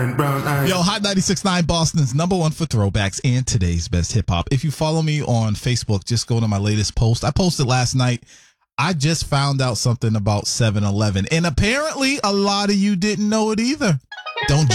Yo, Hot 96.9 Boston's number one for throwbacks and today's best hip hop. If you follow me on Facebook, just go to my latest post. I posted last night. I just found out something about 7-Eleven, and apparently a lot of you didn't know it either. Don't